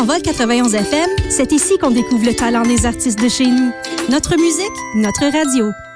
Vol 91 FM, c'est ici qu'on découvre le talent des artistes de chez nous. Notre musique, notre radio.